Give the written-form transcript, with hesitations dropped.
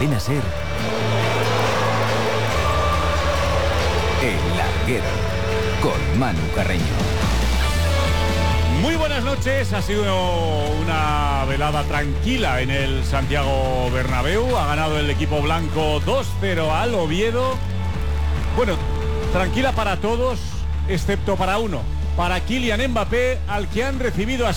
Cadena SER, El Larguero, con Manu Carreño. Muy buenas noches, ha sido una velada tranquila en el Santiago Bernabéu. Ha ganado el equipo blanco 2-0 al Oviedo. Bueno, tranquila para todos, excepto para uno, para Kylian Mbappé, al que han recibido así.